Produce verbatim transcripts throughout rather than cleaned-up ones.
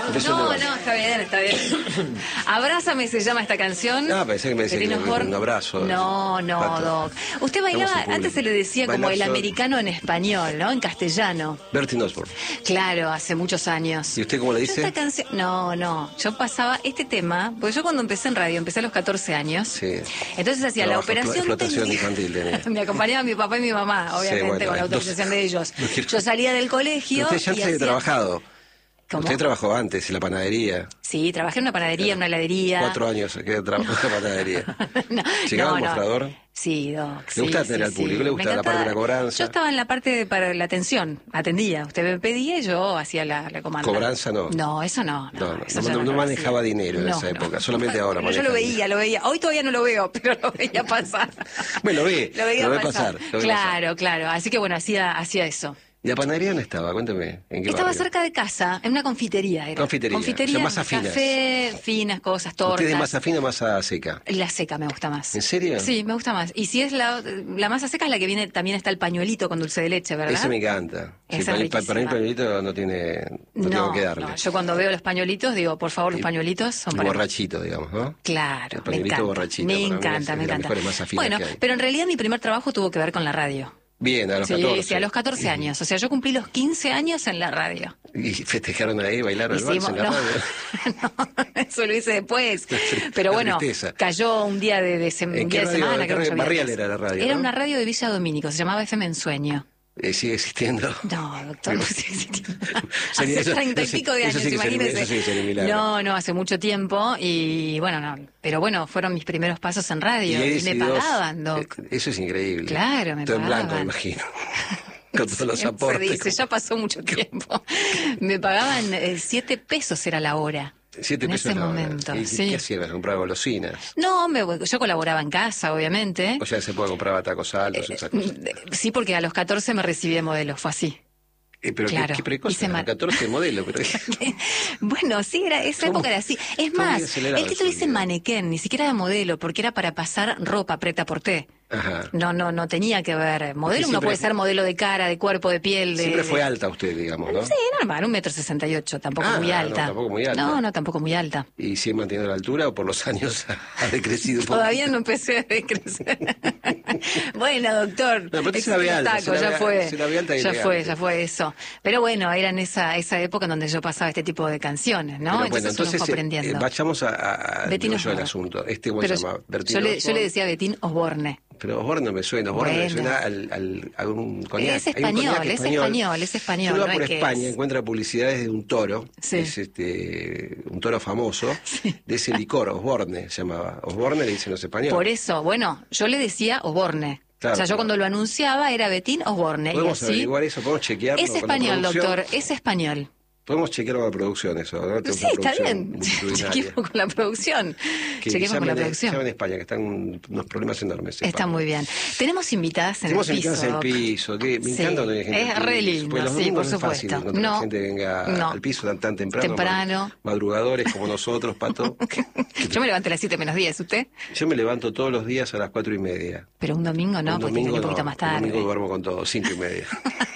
No, no, está bien, está bien. Abrázame se llama esta canción. Ah, pensé que me decía que un abrazo. No, no, Pato. Doc. Usted bailaba, antes se le decía como el americano en español, ¿no? En castellano. Bertín Osborne. Claro, hace muchos años. ¿Y usted cómo le dice? Esta canción, no, no. Yo pasaba este tema, porque yo cuando empecé en radio, empecé a los catorce años. Sí. Entonces hacía la operación. Explotación infantil. Tenía. Me acompañaba mi papá y mi mamá, obviamente, sí, bueno, con la autorización dos... de ellos. No quiero... Yo salía del colegio. Usted ya antes había trabajado. ¿Cómo? Usted trabajó antes en la panadería. Sí, trabajé en una panadería, en una heladería. Cuatro años que trabajó en la panadería. no, ¿Llegaba no, al mostrador? No. Sí, Doc. ¿Le sí, gusta atender sí, al público? Sí. ¿Le gusta la parte de la cobranza? Yo estaba en la parte de para la atención, atendía. Usted me pedía y yo hacía la, la comanda. ¿Cobranza no? No, eso no. No, no, eso no, no, no, no manejaba dinero en no, esa no. época, solamente ahora Pero yo lo veía, lo veía. Hoy todavía no lo veo, pero lo veía pasar. Bueno, lo ve, lo, veía lo ve pasar. pasar. Lo ve claro, pasar. claro. Así que bueno, hacía, hacía eso. ¿Y la panadería dónde estaba? Cuéntame. ¿En qué Estaba barrio? cerca de casa, en una confitería. Era. Confitería. Confitería, o sea, masa finas. Café, finas cosas, tortas. ¿Usted es masa fina o masa seca? La seca me gusta más. ¿En serio? Sí, me gusta más. Y si es la, la masa seca es la que viene, también está el pañuelito con dulce de leche, ¿verdad? Ese me encanta. Sí, Esa para, es para mí el pañuelito no tiene, no, no tengo que darle. No, yo cuando veo los pañuelitos digo, por favor, los pañuelitos son para... Borrachito, digamos, ¿no? Claro, el pañuelito me encanta. borrachito. Me encanta, me encanta. Bueno, pero en realidad mi primer trabajo tuvo que ver con la radio. Bien, a los sí, catorce. Sí, a los catorce años. O sea, yo cumplí los quince años en la radio. ¿Y festejaron ahí, bailaron Hicimos, el vals en la no, radio? no, eso lo hice después. Pero bueno, tristeza. Cayó un día de, de, sem ¿En día qué de radio, semana. ¿qué Que no barrial era la radio? Era ¿no? una radio de Villa Domínico, se llamaba F M Ensueño. Eh, ¿Sigue existiendo? No, doctor, no sigue existiendo. Sería Hace eso, treinta y eso, pico de eso años, sí que imagínese. Sería, eso sí que sería un milagro. No, no, hace mucho tiempo y bueno, no. Pero bueno, fueron mis primeros pasos en radio y, y me pagaban, Doc. Eh, eso es increíble. Claro, me Todo pagaban. en blanco, me imagino. Con todos los Se aportes. dice, como... ya pasó mucho tiempo. Me pagaban eh, siete pesos era la hora. Siete en pesos ese la hora. momento. ¿Y sí. qué hacías? ¿Compraba golosinas? No, me, yo colaboraba en casa, obviamente. O sea, se puede comprar tacos altos, eh, esas cosas. Sí, porque a los catorce me recibí de modelo, fue así. Eh, pero claro, qué, qué precoz, a catorce modelo, pero... Bueno, sí, era, esa época era así. Es más, el título dice manequén, ni siquiera era modelo, porque era para pasar ropa prêt-à-porter. Ajá. No, no, no tenía que ver. Modelo, uno puede ser modelo de cara, de cuerpo, de piel. De, siempre fue de... alta usted, digamos, ¿no? Sí, normal, un metro sesenta y ocho, tampoco ah, muy alta. No, tampoco muy alta. No, no, tampoco muy alta. ¿Y sigue manteniendo la altura o por los años ha decrecido un poco? Todavía no empecé a decrecer. Bueno, doctor, no, pero se la ve alta, taco, se la ya ve, fue, se la ve alta y ya elegante. fue, ya fue eso. Pero bueno, era en esa esa época en donde yo pasaba este tipo de canciones, ¿no? Pero entonces, bueno, entonces uno fue aprendiendo. Eh, vayamos a, a Betín yo el asunto. Este ¿cómo se llama? Yo le, yo le decía Betín Osborne. Pero Osborne no me suena, Osborne bueno. me suena al, al, a un coñac. Es español, es español, es español. Uno va no por es España, que es... encuentra publicidades de un toro, sí. es este un toro famoso, sí. de ese licor, Osborne se llamaba. Osborne le dicen los españoles. Por eso, bueno, yo le decía Osborne. Claro, o sea, yo cuando lo anunciaba era Betín Osborne. Podemos y así, averiguar eso, podemos chequearlo. Es español, doctor, es español. Podemos chequear con la producción eso, ¿no? Sí, está bien. Chequemos con la producción. Que Chequemos con la producción. Se llama en España, que están unos problemas enormes. Está muy bien. Tenemos invitadas en Tenemos el piso. Tenemos invitadas en el piso. Que me sí. encanta cuando hay gente. Es re lindo, los sí, por no supuesto. Es fácil encontrar no, gente que venga no. al piso tan, tan temprano. Temprano. Madrugadores como nosotros, Pato. Yo me levanté a las siete menos diez, ¿usted? Yo me levanto todos los días a las cuatro y media. Pero un domingo no, un porque domingo un poquito no, más tarde. Un domingo duermo con todo, cinco y media.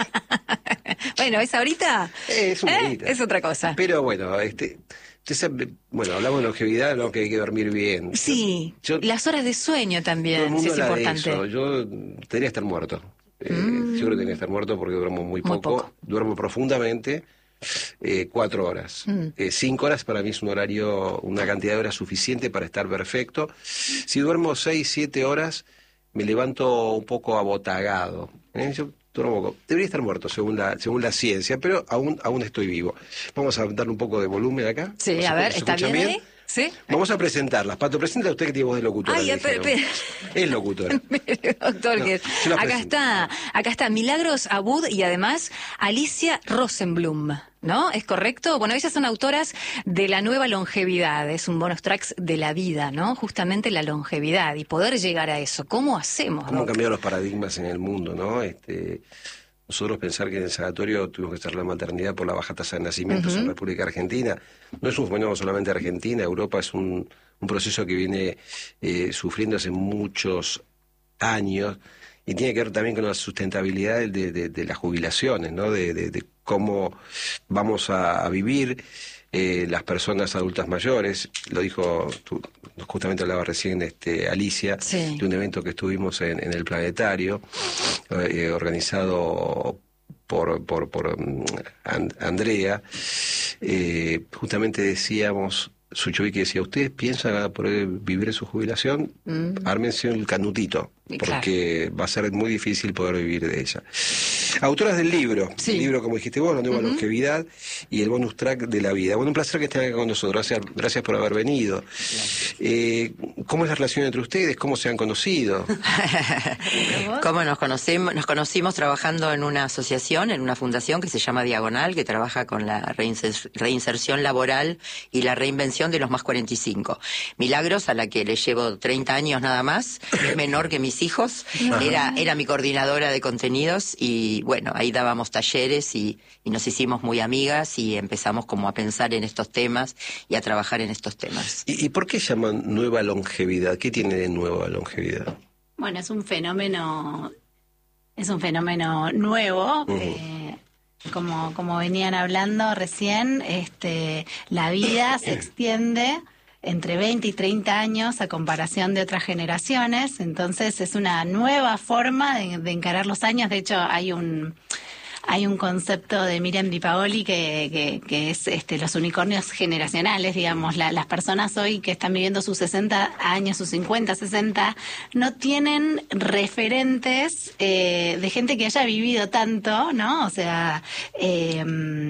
Bueno, ¿es ahorita? Eh, es una ¿Eh? Es otra cosa. Pero bueno, este... Bueno, hablamos de longevidad, hablamos que hay que dormir bien. Sí, yo, las horas de sueño también, sí, es importante. Eso. Yo debería estar muerto. Eh, mm. Yo creo que tenía que estar muerto porque duermo muy poco. Muy poco. Duermo profundamente, eh, cuatro horas. Mm. Eh, cinco horas para mí es un horario, una cantidad de horas suficiente para estar perfecto. Si duermo seis, siete horas, me levanto un poco abotagado. ¿eh? Yo duermo, debería estar muerto según la, según la ciencia, pero aún, aún estoy vivo. Vamos a darle un poco de volumen acá. Sí, a ver, ¿está bien, bien ahí? ¿Sí? Vamos a presentarlas. Pato, presenta usted que tiene voz de locutora. Ay, espera, espera. Es locutora. Doctor, no, que acá está, acá está Milagros Abud y además Alicia Rosenblum, ¿no? ¿Es correcto? Bueno, ellas son autoras de La Nueva Longevidad, es un bonus tracks de la vida, ¿no? Justamente la longevidad y poder llegar a eso. ¿Cómo hacemos? ¿Cómo han doctor? cambiado los paradigmas en el mundo, no? Este... Nosotros pensar que en el sanatorio tuvimos que hacer la maternidad por la baja tasa de nacimientos uh-huh. en República Argentina. No es un fenómeno solamente Argentina, Europa es un, un proceso que viene eh, sufriendo hace muchos años y tiene que ver también con la sustentabilidad de, de, de las jubilaciones, ¿no? De, de, de cómo vamos a, a vivir eh, las personas adultas mayores. Lo dijo, tú, justamente hablaba recién este, Alicia, sí. de un evento que estuvimos en, en el Planetario, eh, organizado por, por, por um, And, Andrea. Eh, justamente decíamos, Suchovicki decía, ¿ustedes piensan poder vivir en su jubilación? Mm. Ármense el canutito, porque claro, va a ser muy difícil poder vivir de ella. Autoras del libro, sí. El libro, como dijiste vos, La Nueva uh-huh. Longevidad y el bonus track de la vida. Bueno, un placer que estén acá con nosotros, gracias, gracias por haber venido. Eh, ¿Cómo es la relación entre ustedes? ¿Cómo se han conocido? ¿Cómo nos conocemos? Nos conocimos trabajando en una asociación, en una fundación que se llama Diagonal, que trabaja con la reinser- reinserción laboral y la reinvención de los más cuarenta y cinco. Milagros, a la que le llevo treinta años nada más, es menor que mis hijos, era, era mi coordinadora de contenidos y bueno, ahí dábamos talleres y, y nos hicimos muy amigas y empezamos como a pensar en estos temas y a trabajar en estos temas. ¿Y, y por qué llaman nueva longevidad? ¿Qué tiene de nueva longevidad? Bueno, es un fenómeno, es un fenómeno nuevo. Uh-huh. eh, como, como venían hablando recién, este, la vida se extiende entre veinte y treinta años a comparación de otras generaciones, entonces es una nueva forma de, de encarar los años. De hecho, hay un hay un concepto de Miriam Di Paoli que, que, que es este, los unicornios generacionales, digamos. La, las personas hoy que están viviendo sus sesenta años, sus cincuenta, sesenta, no tienen referentes eh, de gente que haya vivido tanto, ¿no? O sea, eh,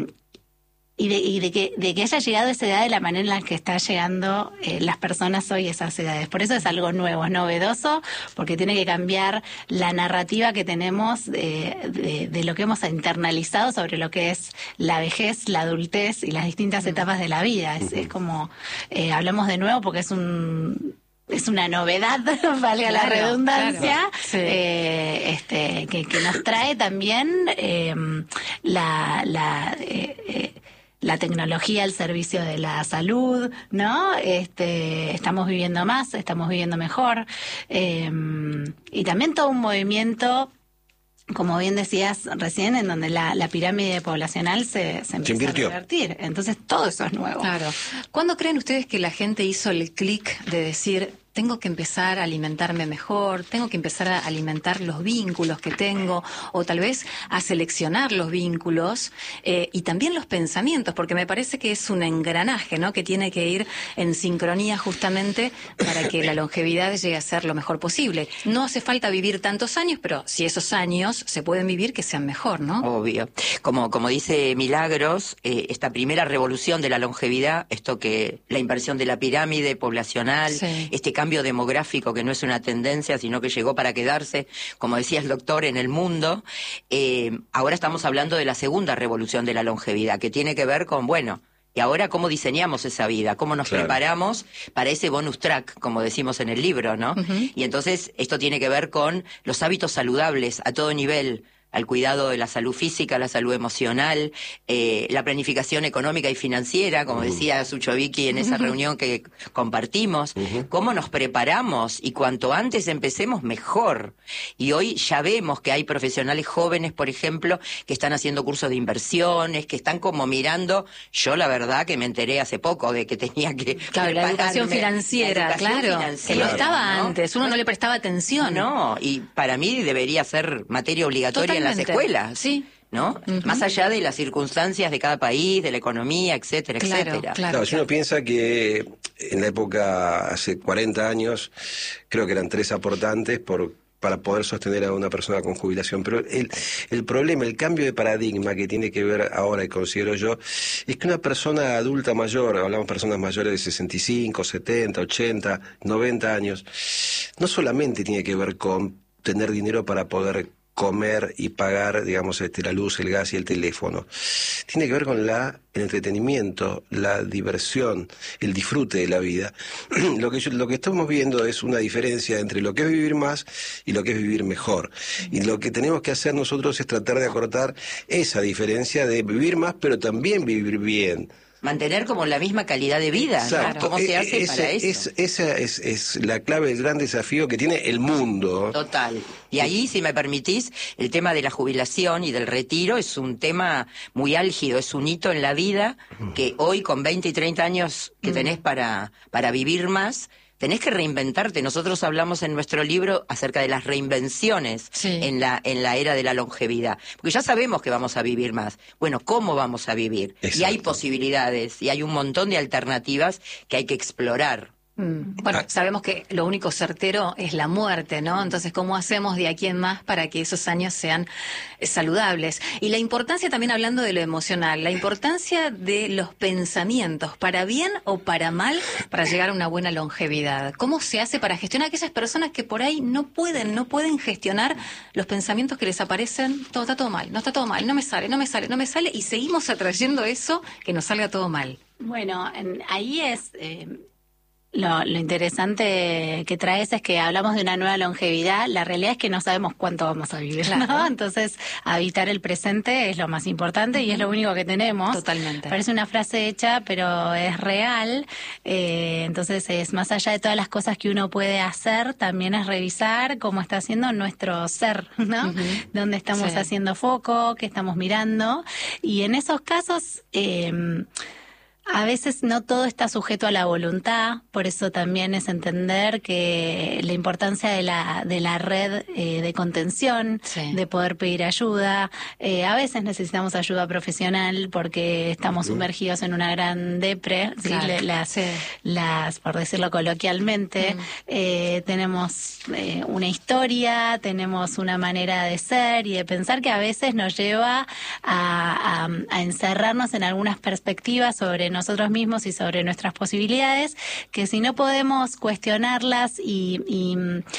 Y, de, y de, que, de que haya llegado a esa edad de la manera en la que están llegando eh, las personas hoy a esas edades. Por eso es algo nuevo, es novedoso, porque tiene que cambiar la narrativa que tenemos de, de, de lo que hemos internalizado sobre lo que es la vejez, la adultez y las distintas etapas de la vida. Es, es como, eh, hablamos de nuevo porque es un... es una novedad, valga claro, la redundancia, claro. Sí. eh, este, que, que nos trae también eh, la... la eh, eh, la tecnología al servicio de la salud, ¿no? Este, estamos viviendo más, estamos viviendo mejor, eh, y también todo un movimiento, como bien decías recién, en donde la, la pirámide poblacional se, se empieza a revertir. Entonces todo eso es nuevo. Claro. ¿Cuándo creen ustedes que la gente hizo el clic de decir, tengo que empezar a alimentarme mejor, tengo que empezar a alimentar los vínculos que tengo, o tal vez a seleccionar los vínculos eh, y también los pensamientos, porque me parece que es un engranaje, ¿no?, que tiene que ir en sincronía justamente para que la longevidad llegue a ser lo mejor posible? No hace falta vivir tantos años, pero si esos años se pueden vivir, que sean mejor, ¿no? Obvio. Como, como dice Milagros, eh, esta primera revolución de la longevidad, esto que la inversión de la pirámide poblacional, sí. este cambio demográfico que no es una tendencia, sino que llegó para quedarse, como decía el doctor, en el mundo. Eh, ahora estamos hablando de la segunda revolución de la longevidad, que tiene que ver con, bueno, y ahora cómo diseñamos esa vida, cómo nos claro. preparamos para ese bonus track, como decimos en el libro, ¿no? Uh-huh. Y entonces esto tiene que ver con los hábitos saludables a todo nivel, al cuidado de la salud física, la salud emocional, eh, la planificación económica y financiera, como uh-huh. decía Suchovicki en esa uh-huh. reunión que compartimos, uh-huh. cómo nos preparamos, y cuanto antes empecemos mejor. Y hoy ya vemos que hay profesionales jóvenes, por ejemplo, que están haciendo cursos de inversiones, que están como mirando. Yo la verdad que me enteré hace poco de que tenía que claro, la educación financiera, la educación claro, financiera, que no estaba ¿no? antes, uno no le prestaba atención. No, y para mí debería ser materia obligatoria en las escuelas, sí. ¿no? Uh-huh. Más allá de las circunstancias de cada país, de la economía, etcétera, claro, etcétera. Claro, claro, si uno piensa que en la época, hace cuarenta años, creo que eran tres aportantes por para poder sostener a una persona con jubilación. Pero el, el problema, el cambio de paradigma que tiene que ver ahora, y considero yo, es que una persona adulta mayor, hablamos de personas mayores de sesenta y cinco, setenta, ochenta, noventa años, no solamente tiene que ver con tener dinero para poder comer y pagar, digamos, este, la luz, el gas y el teléfono. Tiene que ver con la, el entretenimiento, la diversión, el disfrute de la vida. Lo que yo, lo que estamos viendo es una diferencia entre lo que es vivir más y lo que es vivir mejor. Y lo que tenemos que hacer nosotros es tratar de acortar esa diferencia de vivir más, pero también vivir bien. mantener como la misma calidad de vida, ¿no? ¿Cómo se hace esa, para eso? Es, esa es, es la clave, el gran desafío que tiene el mundo. Total. Y ahí, si me permitís, el tema de la jubilación y del retiro es un tema muy álgido, es un hito en la vida que hoy, con veinte y treinta años que tenés para, para vivir más, tenés que reinventarte. Nosotros hablamos en nuestro libro acerca de las reinvenciones sí. en la en la era de la longevidad. Porque ya sabemos que vamos a vivir más. Bueno, ¿cómo vamos a vivir? Exacto. Y hay posibilidades, y hay un montón de alternativas que hay que explorar. Bueno, sabemos que lo único certero es la muerte, ¿no? Entonces, ¿cómo hacemos de aquí en más para que esos años sean saludables? Y la importancia, también hablando de lo emocional, la importancia de los pensamientos, para bien o para mal, para llegar a una buena longevidad. ¿Cómo se hace para gestionar a aquellas personas que por ahí no pueden, no pueden gestionar los pensamientos que les aparecen? Todo está todo mal, no está todo mal, no me sale, no me sale, no me sale, y seguimos atrayendo eso, que nos salga todo mal. Bueno, en, ahí es... Eh... Lo, lo interesante que traes es que hablamos de una nueva longevidad. La realidad es que no sabemos cuánto vamos a vivir, claro. ¿no? Entonces, habitar el presente es lo más importante uh-huh. y es lo único que tenemos. Totalmente. Parece una frase hecha, pero es real. Eh, entonces, es más allá de todas las cosas que uno puede hacer, también es revisar cómo está haciendo nuestro ser, ¿no? Uh-huh. Dónde estamos sí. haciendo foco, qué estamos mirando. Y en esos casos... Eh, A veces no todo está sujeto a la voluntad, por eso también es entender que la importancia de la de la red eh, de contención, sí. de poder pedir ayuda. Eh, a veces necesitamos ayuda profesional porque estamos uh-huh. sumergidos en una gran depre, claro. ¿sí? las, sí. las, por decirlo coloquialmente. Uh-huh. eh, tenemos eh, una historia, tenemos una manera de ser y de pensar que a veces nos lleva a, a, a encerrarnos en algunas perspectivas sobre nosotros nosotros mismos y sobre nuestras posibilidades, que si no podemos cuestionarlas y, y,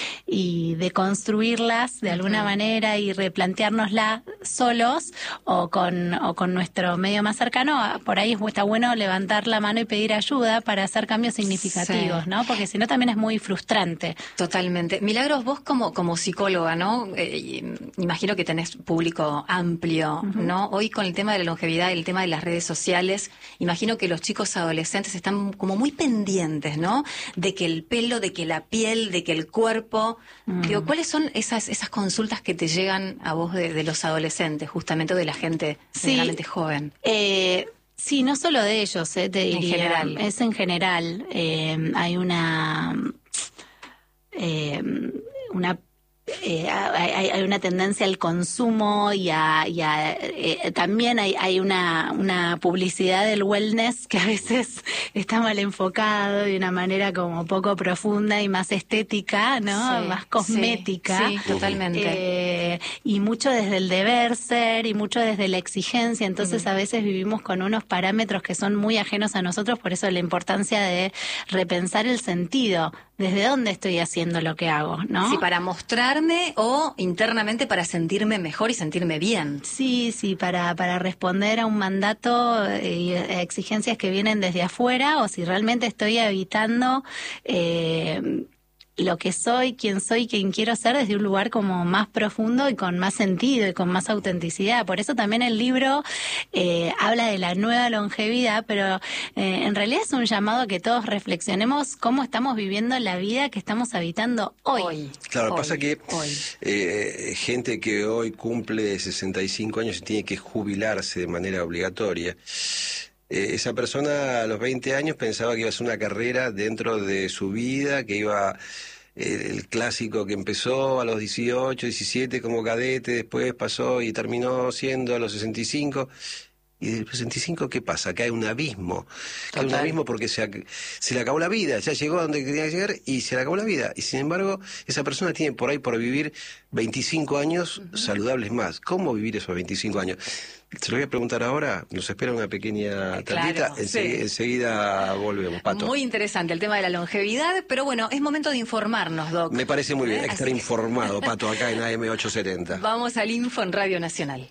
y deconstruirlas de alguna uh-huh. manera y replanteárnoslas solos o con, o con nuestro medio más cercano, por ahí está bueno levantar la mano y pedir ayuda para hacer cambios significativos, sí. ¿no? Porque si no también es muy frustrante. Totalmente. Milagros, vos como, como psicóloga, ¿no? Eh, imagino que tenés público amplio, uh-huh. ¿no? Hoy con el tema de la longevidad, el tema de las redes sociales, imagino que los chicos adolescentes están como muy pendientes, ¿no? De que el pelo, de que la piel, de que el cuerpo. Mm. Digo, ¿cuáles son esas esas consultas que te llegan a vos de, de los adolescentes, justamente, o de la gente sí. realmente joven? Eh, sí, no solo de ellos, eh, te diría. En general. Es en general. Eh, hay una... Eh, una Eh, hay, hay una tendencia al consumo y a, y a eh, también hay, hay una, una publicidad del wellness que a veces está mal enfocado de una manera como poco profunda y más estética, ¿no? Sí, más cosmética. Sí, sí, totalmente. Eh, y mucho desde el deber ser y mucho desde la exigencia. Entonces, uh-huh. a veces vivimos con unos parámetros que son muy ajenos a nosotros, por eso la importancia de repensar el sentido. ¿Desde dónde estoy haciendo lo que hago, no? Sí, para mostrarme o internamente para sentirme mejor y sentirme bien. Sí, sí, para, para responder a un mandato y eh, exigencias que vienen desde afuera, o si realmente estoy habitando eh, lo que soy, quién soy, quién quiero ser desde un lugar como más profundo y con más sentido y con más autenticidad. Por eso también el libro eh, habla de la nueva longevidad, pero eh, en realidad es un llamado a que todos reflexionemos cómo estamos viviendo la vida que estamos habitando hoy. hoy. Claro, hoy, pasa que eh, gente que hoy cumple sesenta y cinco años y tiene que jubilarse de manera obligatoria, Eh, esa persona a los veinte años pensaba que iba a hacer una carrera dentro de su vida, que iba eh, el clásico que empezó a los dieciocho, diecisiete como cadete, después pasó y terminó siendo a los sesenta y cinco. Y de los sesenta y cinco, ¿qué pasa? Cae un abismo. Cae un abismo porque se, se le acabó la vida, ya llegó a donde quería llegar y se le acabó la vida. Y sin embargo, esa persona tiene por ahí por vivir veinticinco años uh-huh. saludables más. ¿Cómo vivir esos veinticinco años? Se lo voy a preguntar ahora, nos espera una pequeña tardita, claro, Ensegu- sí. enseguida volvemos, Pato. Muy interesante el tema de la longevidad, pero bueno, es momento de informarnos, Doc. Me parece muy bien, hay que estar Así informado, Pato, acá en A M ochocientos setenta. Vamos al Info en Radio Nacional.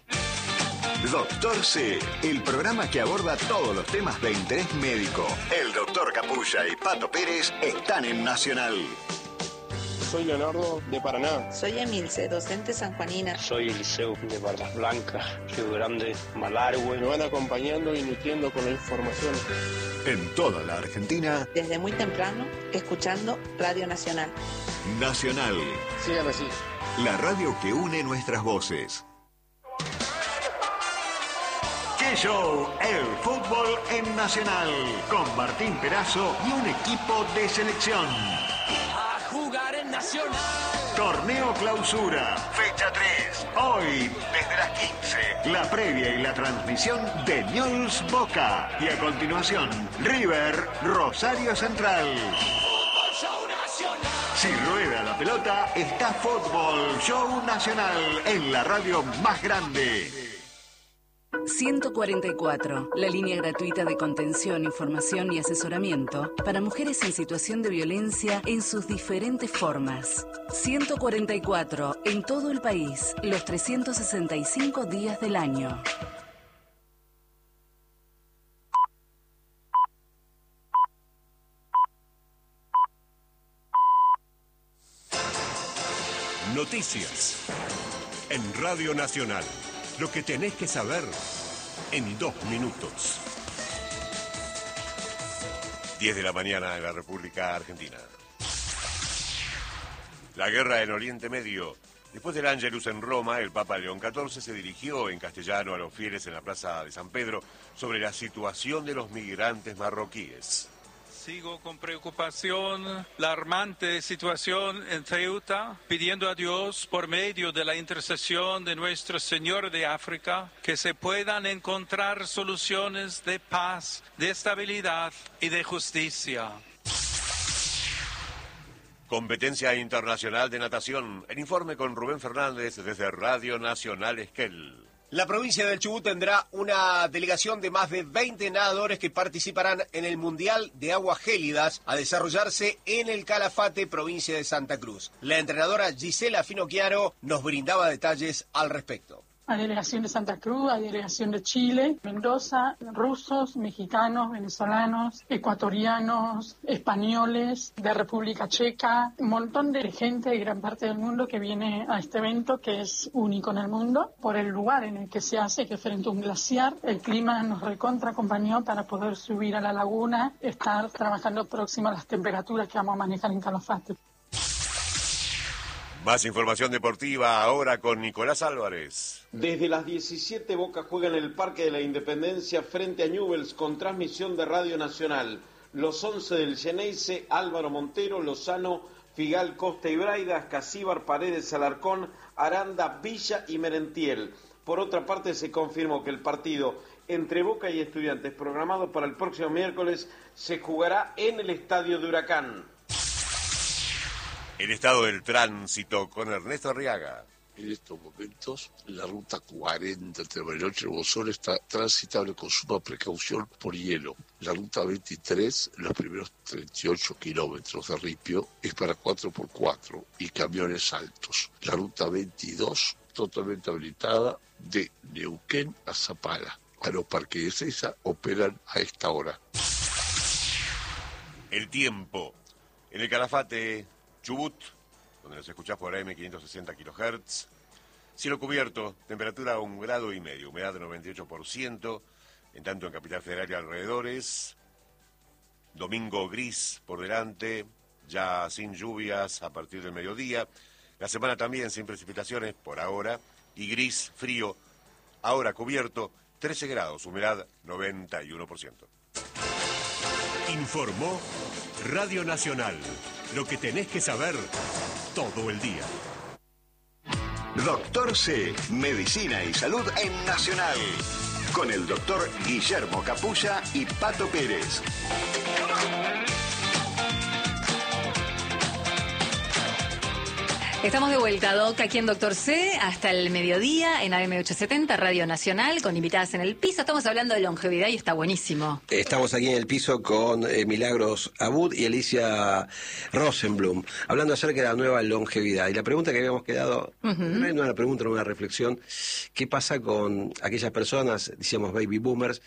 Doctor C, el programa que aborda todos los temas de interés médico. El doctor Capulla y Pato Pérez están en Nacional. Soy Leonardo de Paraná. Soy Emilce, docente sanjuanina. Soy Eliseo de Barbas Blancas, Río Grande, Malargüe. Me van acompañando y nutriendo con la información. En toda la Argentina. Desde muy temprano, escuchando Radio Nacional. Nacional. Sigan así. La radio que une nuestras voces. ¡Qué show! El fútbol en Nacional. Con Martín Perazo y un equipo de selección. A jugar en Nacional. Torneo Clausura, fecha tres. Hoy, desde las quince, la previa y la transmisión de Newell's Boca. Y a continuación, River Rosario Central. Fútbol Show Nacional. Si rueda la pelota, está Fútbol Show Nacional en la radio más grande. ciento cuarenta y cuatro, la línea gratuita de contención, información y asesoramiento para mujeres en situación de violencia en sus diferentes formas. ciento cuarenta y cuatro, en todo el país, los trescientos sesenta y cinco días del año. Noticias en Radio Nacional. Lo que tenés que saber en dos minutos. diez de la mañana en la República Argentina. La guerra en Oriente Medio. Después del Ángelus en Roma, el Papa León catorce se dirigió en castellano a los fieles en la Plaza de San Pedro sobre la situación de los migrantes marroquíes. Sigo con preocupación la alarmante situación en Ceuta, pidiendo a Dios, por medio de la intercesión de Nuestro Señor de África, que se puedan encontrar soluciones de paz, de estabilidad y de justicia. Competencia internacional de natación. El informe con Rubén Fernández desde Radio Nacional Esquel. La provincia del Chubut tendrá una delegación de más de veinte nadadores que participarán en el Mundial de Aguas Gélidas a desarrollarse en el Calafate, provincia de Santa Cruz. La entrenadora Gisela Finocchiaro nos brindaba detalles al respecto. Hay delegación de Santa Cruz, hay delegación de Chile, Mendoza, rusos, mexicanos, venezolanos, ecuatorianos, españoles, de República Checa, un montón de gente de gran parte del mundo que viene a este evento que es único en el mundo, por el lugar en el que se hace, que es frente a un glaciar. El clima nos recontra acompañó para poder subir a la laguna, estar trabajando próximo a las temperaturas que vamos a manejar en Calafate. Más información deportiva ahora con Nicolás Álvarez. Desde las diecisiete Boca juega en el Parque de la Independencia frente a Newell's con transmisión de Radio Nacional. Los once del Xeneize, Álvaro Montero, Lozano, Figal, Costa y Braidas, Casíbar, Paredes, Alarcón, Aranda, Villa y Merentiel. Por otra parte, se confirmó que el partido entre Boca y Estudiantes, programado para el próximo miércoles, se jugará en el Estadio de Huracán. El estado del tránsito con Ernesto Arriaga. En estos momentos, la ruta cuarenta entre Bariloche y Bosón está transitable con suma precaución por hielo. La ruta veintitrés, los primeros treinta y ocho kilómetros de ripio, es para cuatro por cuatro y camiones altos. La ruta veintidós, totalmente habilitada, de Neuquén a Zapala. A los parques de Ezeiza operan a esta hora. El tiempo. En el Calafate, Chubut, donde nos escuchás por A M quinientos sesenta kilohertz. Cielo cubierto, temperatura un grado y medio, humedad de noventa y ocho por ciento. En tanto en Capital Federal y alrededores. Domingo gris por delante, ya sin lluvias a partir del mediodía. La semana también sin precipitaciones por ahora. Y gris, frío, ahora cubierto, trece grados, humedad noventa y uno por ciento. Informó Radio Nacional. Lo que tenés que saber todo el día. Doctor C, Medicina y Salud en Nacional. Con el doctor Guillermo Capulla y Pato Pérez. Estamos de vuelta, Doc, aquí en Doctor C, hasta el mediodía en A M ochocientos setenta, Radio Nacional, con invitadas en el piso. Estamos hablando de longevidad y está buenísimo. Estamos aquí en el piso con eh, Milagros Abud y Alicia Rosenblum, hablando acerca de la nueva longevidad. Y la pregunta que habíamos quedado, uh-huh. no es una pregunta, no una reflexión, ¿qué pasa con aquellas personas, decíamos baby boomers,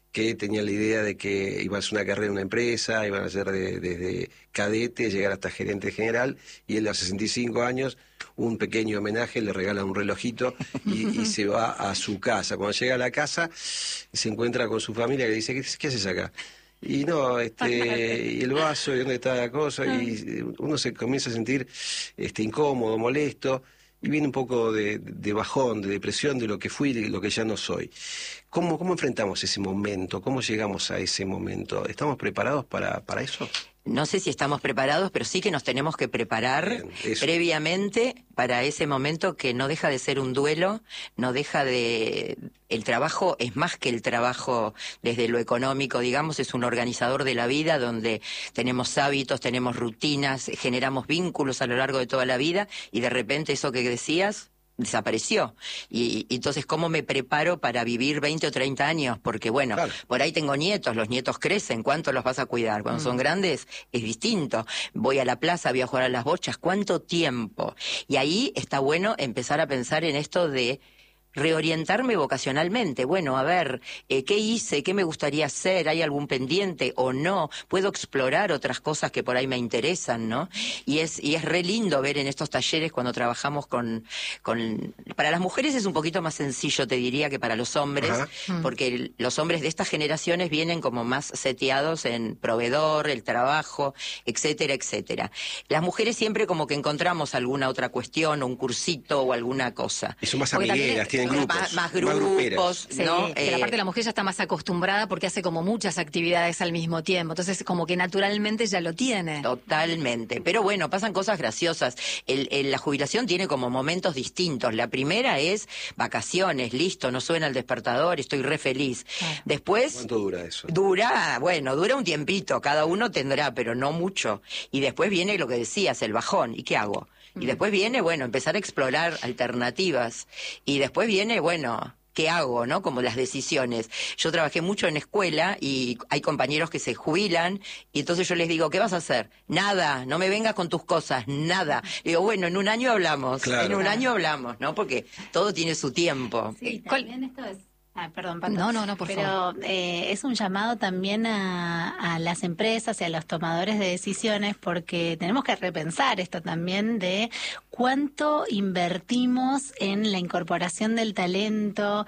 que tenían la idea de que iban a hacer una carrera en una empresa, iban a ser de, desde cadete, llegar hasta gerente general, y él a sesenta y cinco años, un pequeño homenaje, le regala un relojito y, y se va a su casa. Cuando llega a la casa, se encuentra con su familia que le dice, ¿qué, qué haces acá? Y no, este, y el vaso, y dónde está la cosa, y uno se comienza a sentir este, incómodo, molesto, y viene un poco de, de bajón, de depresión de lo que fui y de lo que ya no soy. ¿Cómo, cómo enfrentamos ese momento? ¿Cómo llegamos a ese momento? ¿Estamos preparados para, para eso? No sé si estamos preparados, pero sí que nos tenemos que preparar Bien, previamente para ese momento que no deja de ser un duelo, no deja de... El trabajo es más que el trabajo desde lo económico, digamos, es un organizador de la vida donde tenemos hábitos, tenemos rutinas, generamos vínculos a lo largo de toda la vida y de repente eso que decías desapareció. Y, y entonces, ¿cómo me preparo para vivir veinte o treinta años? Porque, bueno, claro, por ahí tengo nietos, los nietos crecen, ¿cuánto los vas a cuidar? Cuando mm. son grandes es distinto. Voy a la plaza, voy a jugar a las bochas, ¿cuánto tiempo? Y ahí está bueno empezar a pensar en esto de reorientarme vocacionalmente. Bueno, a ver, eh, ¿qué hice? ¿Qué me gustaría hacer? ¿Hay algún pendiente o no? ¿Puedo explorar otras cosas que por ahí me interesan, no? Y es y es re lindo ver en estos talleres cuando trabajamos con... con para las mujeres es un poquito más sencillo, te diría, que para los hombres, Ajá. porque el, los hombres de estas generaciones vienen como más seteados en proveedor, el trabajo, etcétera, etcétera. Las mujeres siempre como que encontramos alguna otra cuestión, o un cursito o alguna cosa. Y son más amigueras, tienen grupos. Más, más grupos, sí, ¿no? Que eh, la parte de la mujer ya está más acostumbrada porque hace como muchas actividades al mismo tiempo. Entonces, como que naturalmente ya lo tiene. Totalmente. Pero bueno, pasan cosas graciosas. El, el, la jubilación tiene como momentos distintos. La primera es vacaciones, listo, no suena el despertador, estoy re feliz. Ah. Después... ¿Cuánto dura eso? Dura, bueno, dura un tiempito, cada uno tendrá, pero no mucho. Y después viene lo que decías, el bajón. ¿Y qué hago? Y después viene, bueno, empezar a explorar alternativas. Y después viene, bueno, ¿qué hago, no? Como las decisiones. Yo trabajé mucho en escuela y hay compañeros que se jubilan y entonces yo les digo, ¿qué vas a hacer? Nada, no me vengas con tus cosas, nada. Digo, bueno, en un año hablamos, claro. en un año hablamos, ¿no? Porque todo tiene su tiempo. Sí, también esto es... Ah, perdón, Pato. No, no, no, por Pero, favor. Pero eh, es un llamado también a, a las empresas y a los tomadores de decisiones porque tenemos que repensar esto también de cuánto invertimos en la incorporación del talento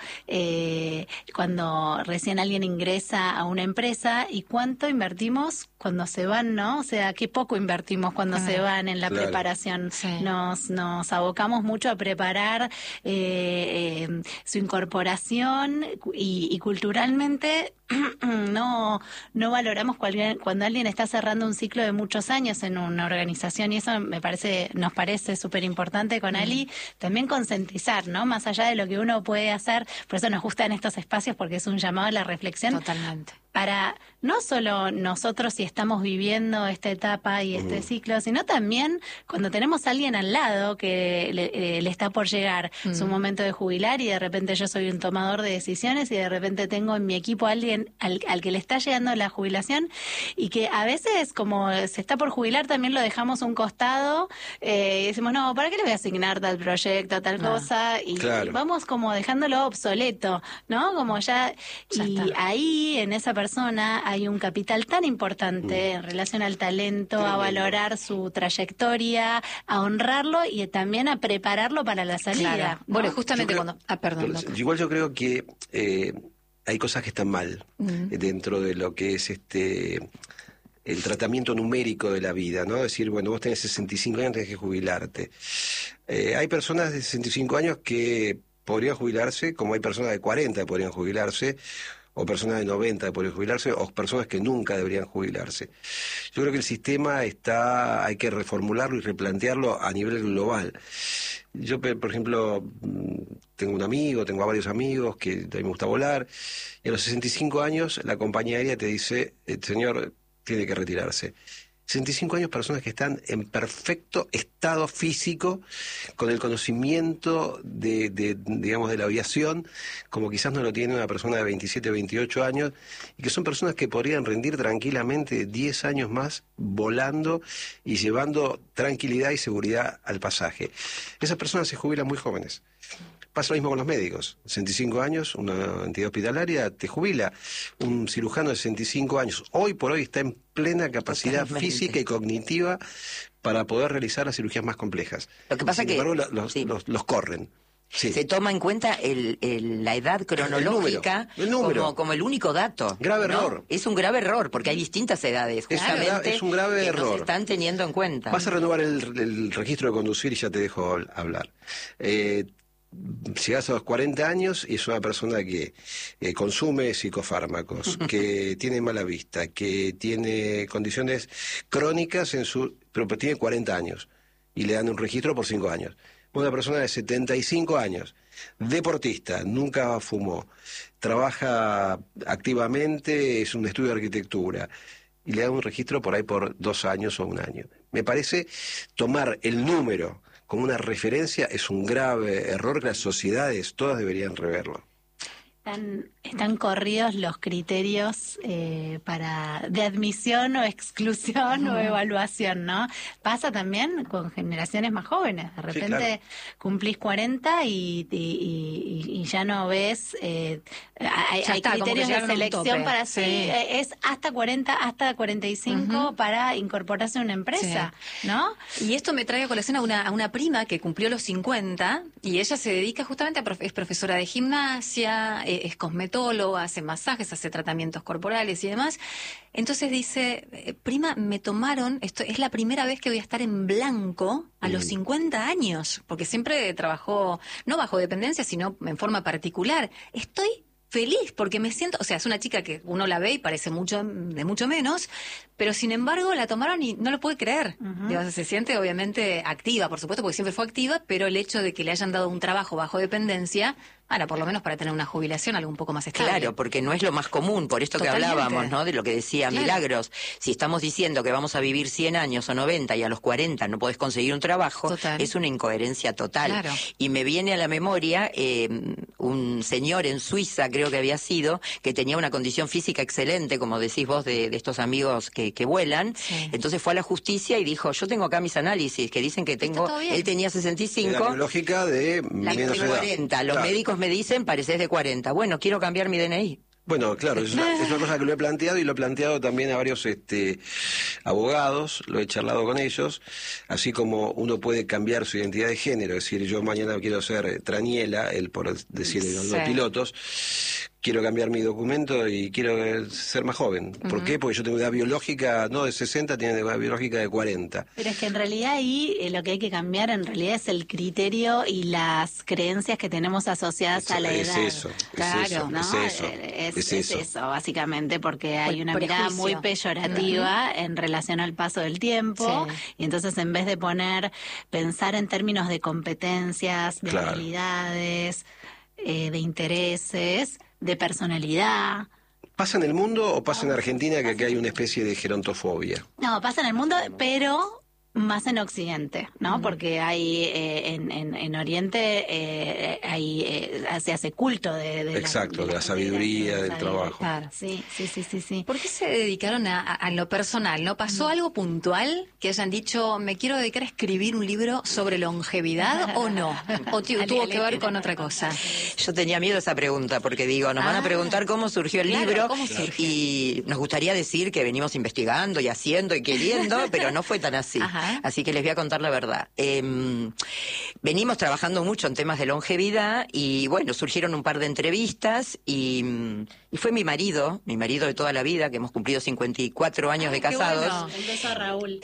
eh, cuando recién alguien ingresa a una empresa y cuánto invertimos cuando se van, ¿no? O sea, qué poco invertimos cuando ah, se van en la claro. preparación. Sí. Nos, nos abocamos mucho a preparar eh, eh, su incorporación y, y culturalmente no no valoramos cual, cuando alguien está cerrando un ciclo de muchos años en una organización y eso me parece nos parece súper importante con mm. Ali, también concientizar, ¿no? Más allá de lo que uno puede hacer, por eso nos gustan estos espacios porque es un llamado a la reflexión. Totalmente. Para no solo nosotros si estamos viviendo esta etapa y este mm. ciclo, sino también cuando tenemos a alguien al lado que le, eh, le está por llegar mm. su momento de jubilar y de repente yo soy un tomador de decisiones y de repente tengo en mi equipo a alguien al, al que le está llegando la jubilación y que a veces como se está por jubilar también lo dejamos a un costado eh, y decimos, no, ¿para qué le voy a asignar tal proyecto, tal no. cosa? Y, claro. y vamos como dejándolo obsoleto, ¿no? Como ya... ya y está. Ahí en esa persona hay un capital tan importante mm. en relación al talento, Tremendo. A valorar su trayectoria, a honrarlo y también a prepararlo para la salida. Claro. ¿no? Bueno, justamente creo, cuando... Ah, perdón. Pero, igual yo creo que eh, hay cosas que están mal mm. dentro de lo que es este el tratamiento numérico de la vida, ¿no? Decir, bueno, vos tenés sesenta y cinco años, tenés que jubilarte. Eh, hay personas de sesenta y cinco años que podrían jubilarse, como hay personas de cuarenta que podrían jubilarse, o personas de noventa que podrían jubilarse, o personas que nunca deberían jubilarse. Yo creo que el sistema está, hay que reformularlo y replantearlo a nivel global. Yo, por ejemplo, tengo un amigo, tengo a varios amigos que a mí me gusta volar, y a los sesenta y cinco años la compañía aérea te dice, el señor tiene que retirarse. sesenta y cinco años, personas que están en perfecto estado físico, con el conocimiento de, de, digamos, de la aviación, como quizás no lo tiene una persona de veintisiete, veintiocho años, y que son personas que podrían rendir tranquilamente diez años más volando y llevando tranquilidad y seguridad al pasaje. Esas personas se jubilan muy jóvenes. Pasa lo mismo con los médicos. sesenta y cinco años, una entidad hospitalaria te jubila. Un cirujano de sesenta y cinco años, hoy por hoy está en plena capacidad Totalmente. física y cognitiva para poder realizar las cirugías más complejas. Lo que pasa Sin que embargo, los, los, sí. los, los corren. Sí. Se toma en cuenta el, el, la edad cronológica el número, el número. Como, como el único dato. Grave ¿no? error. Es un grave error, porque hay distintas edades, justamente, es, es un grave que error. no se están teniendo en cuenta. Vas a renovar el, el registro de conducir y ya te dejo hablar. Eh, Llegas a los cuarenta años y es una persona que eh, consume psicofármacos, que tiene mala vista, que tiene condiciones crónicas en su, pero tiene cuarenta años y le dan un registro por cinco años. Una persona de setenta y cinco años, deportista, nunca fumó, trabaja activamente, es un estudio de arquitectura y le dan un registro por ahí por dos años o un año. Me parece tomar el número como una referencia es un grave error que las sociedades todas deberían reverlo. Están, están corridos los criterios eh, para de admisión o exclusión uh-huh. o evaluación, ¿no? Pasa también con generaciones más jóvenes. De repente sí, claro. cumplís cuarenta y, y, y, y ya no ves... Eh, hay, hay está, criterios de selección para... Sí. Sí, es hasta cuarenta, hasta cuarenta y cinco uh-huh. para incorporarse a una empresa, sí. ¿no? Y esto me trae a colación a una, a una prima que cumplió los cincuenta y ella se dedica justamente a... Profe- es profesora de gimnasia... es cosmetóloga, hace masajes, hace tratamientos corporales y demás. Entonces dice, prima, me tomaron, esto es la primera vez que voy a estar en blanco a los cincuenta años, porque siempre trabajó, no bajo dependencia, sino en forma particular. Estoy feliz porque me siento, o sea, es una chica que uno la ve y parece mucho de mucho menos, pero sin embargo la tomaron y no lo puede creer. Uh-huh. Digo, se siente obviamente activa, por supuesto, porque siempre fue activa, pero el hecho de que le hayan dado un trabajo bajo dependencia, ahora por lo menos para tener una jubilación algo un poco más estable. Claro, porque no es lo más común, por esto Totalmente. que hablábamos, ¿no? De lo que decía claro. Milagros. Si estamos diciendo que vamos a vivir cien años o noventa y a los cuarenta no podés conseguir un trabajo, Total. es una incoherencia total. Claro. Y me viene a la memoria eh, un señor en Suiza, creo que había sido, que tenía una condición física excelente, como decís vos, de, de estos amigos que, que vuelan. Sí. Entonces fue a la justicia y dijo, yo tengo acá mis análisis, que dicen que tengo... Él tenía sesenta y cinco. La lógica de la menos de cuarenta. Los claro. médicos me dicen, pareces de cuarenta. Bueno, quiero cambiar mi D N I. Bueno, claro, es una, es una cosa que lo he planteado y lo he planteado también a varios este, abogados, lo he charlado con ellos, así como uno puede cambiar su identidad de género, es decir, yo mañana quiero ser Traniela, el por decir los sí. pilotos, quiero cambiar mi documento y quiero ser más joven. ¿Por uh-huh. qué? Porque yo tengo edad biológica, no de sesenta, tiene edad biológica de cuarenta. Pero es que en realidad ahí eh, lo que hay que cambiar en realidad es el criterio y las creencias que tenemos asociadas eso, a la es edad. Eso, claro, es eso, ¿no? es eso. Es, es, es eso. eso, básicamente, porque hay por, una por mirada juicio. muy peyorativa uh-huh. en relación al paso del tiempo. Sí. Y entonces en vez de poner, pensar en términos de competencias, de claro. habilidades, eh, de intereses, de personalidad. ¿Pasa en el mundo o pasa en Argentina que aquí hay una especie de gerontofobia? No, pasa en el mundo, pero más en Occidente, ¿no? Mm. Porque hay eh, en, en, en Oriente eh, hay, eh, se hace culto de, de Exacto, la, de la sabiduría, de, de la del trabajo. Claro. Sí, sí, sí, sí, sí. ¿Por qué se dedicaron a, a, a lo personal? ¿No pasó mm. algo puntual que hayan dicho, me quiero dedicar a escribir un libro sobre longevidad o no? ¿O t- tuvo que ver con otra cosa? Yo tenía miedo a esa pregunta porque digo, nos ah, van a preguntar cómo surgió el claro, libro ¿cómo surgió? Y nos gustaría decir que venimos investigando y haciendo y queriendo, pero no fue tan así. Ajá. Así que les voy a contar la verdad. Eh, venimos trabajando mucho en temas de longevidad y bueno, surgieron un par de entrevistas y, y fue mi marido, mi marido de toda la vida, que hemos cumplido cincuenta y cuatro años Ay, de casados. Bueno. Un beso a Raúl.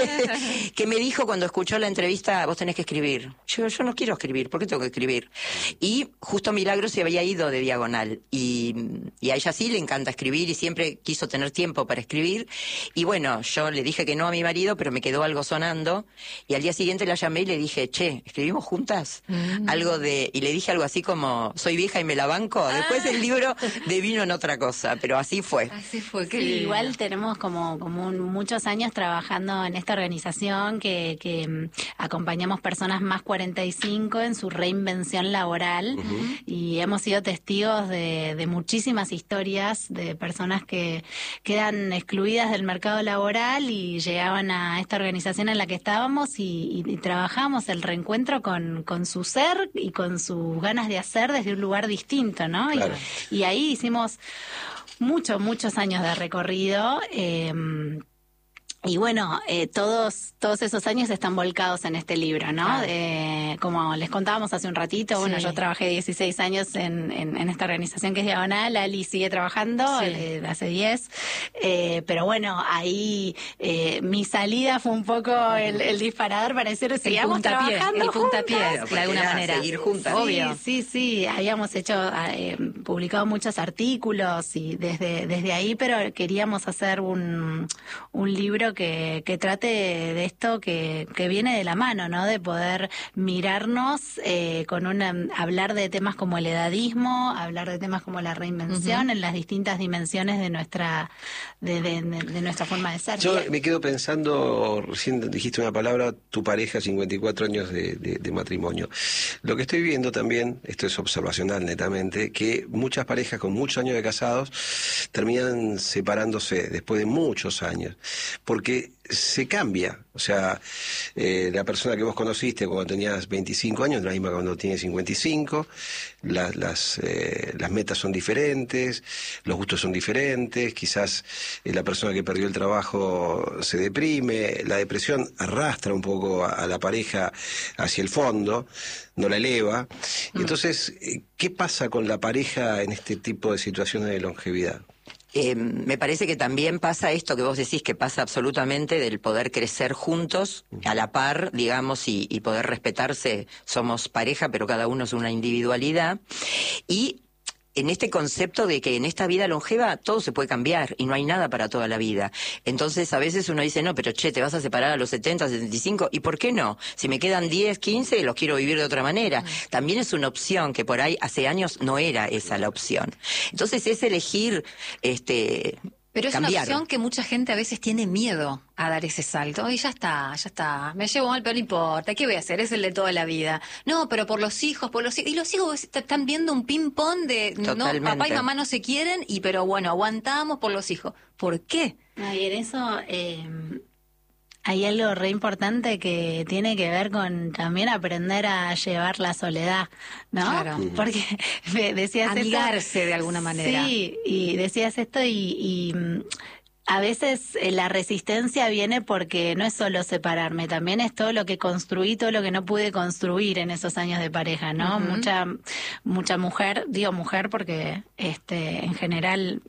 Que me dijo cuando escuchó la entrevista, vos tenés que escribir. Yo, yo no quiero escribir, ¿por qué tengo que escribir? Y justo Milagros se había ido de Diagonal y, y a ella sí le encanta escribir y siempre quiso tener tiempo para escribir. Y bueno, yo le dije que no a mi marido, pero me quedó algo sonando. Y al día siguiente la llamé y le dije, che, ¿escribimos juntas? Mm. Algo de, y le dije algo así como, soy vieja y me la banco. Ah. Después el libro devino en otra cosa, pero así fue. Así fue, que sí, igual tenemos como, como un, muchos años trabajando en esta organización que, que um, acompañamos personas más cuarenta y cinco en su reinvención laboral uh-huh. y hemos sido testigos de, de muchísimas historias de personas que quedan excluidas del mercado laboral y llegaban a esta organización situación en la que estábamos y, y, y trabajamos el reencuentro con, con su ser y con sus ganas de hacer desde un lugar distinto, ¿no? Claro. Y, y ahí hicimos muchos, muchos años de recorrido. Eh, Y bueno, eh, todos todos esos años están volcados en este libro, ¿no? Claro. Eh, como les contábamos hace un ratito, sí. bueno, yo trabajé dieciséis años en, en, en esta organización que es Diagonal, Ali sigue trabajando, sí. eh, hace diez, eh, pero bueno, ahí eh, mi salida fue un poco el, el disparador para decir, sigamos trabajando el puntapié, juntas, de alguna manera. Seguir juntas. Sí, Obvio. sí, sí, habíamos hecho, eh, publicado muchos artículos y desde, desde ahí, pero queríamos hacer un, un libro Que, que trate de esto que, que viene de la mano, ¿no? De poder mirarnos eh, con una, hablar de temas como el edadismo, hablar de temas como la reinvención uh-huh. en las distintas dimensiones de nuestra de, de, de nuestra forma de ser. Yo me quedo pensando, recién dijiste una palabra, tu pareja, cincuenta y cuatro años de, de, de matrimonio. Lo que estoy viendo también, esto es observacional netamente, que muchas parejas con muchos años de casados terminan separándose después de muchos años, porque se cambia, o sea, eh, la persona que vos conociste cuando tenías veinticinco años, la misma cuando tiene cincuenta y cinco, las, las, eh, las metas son diferentes, los gustos son diferentes, quizás eh, la persona que perdió el trabajo se deprime, la depresión arrastra un poco a, a la pareja hacia el fondo, no la eleva. Mm. Entonces, ¿qué pasa con la pareja en este tipo de situaciones de longevidad? Eh, me parece que también pasa esto que vos decís, que pasa absolutamente del poder crecer juntos, a la par, digamos, y, y poder respetarse. Somos pareja, pero cada uno es una individualidad. Y en este concepto de que en esta vida longeva todo se puede cambiar y no hay nada para toda la vida. Entonces a veces uno dice, no, pero che, te vas a separar a los setenta, setenta y cinco, ¿y por qué no? Si me quedan diez, quince, los quiero vivir de otra manera. Mm. También es una opción que por ahí hace años no era esa la opción. Entonces es elegir este Pero es cambiar. Una opción que mucha gente a veces tiene miedo a dar ese salto. Y ya está, ya está. Me llevo mal, pero no importa. ¿Qué voy a hacer? Es el de toda la vida. No, pero por los hijos, por los hijos. Y los hijos están viendo un ping-pong de, Totalmente. no, papá y mamá no se quieren, y pero bueno, aguantamos por los hijos. ¿Por qué? No, y en eso eh, hay algo re importante que tiene que ver con también aprender a llevar la soledad, ¿no? Claro. Porque decías amigarse esto, de alguna manera. Sí, y decías esto y... y a veces eh, la resistencia viene porque no es solo separarme, también es todo lo que construí, todo lo que no pude construir en esos años de pareja, ¿no? Uh-huh. Mucha mucha mujer, digo mujer porque este en general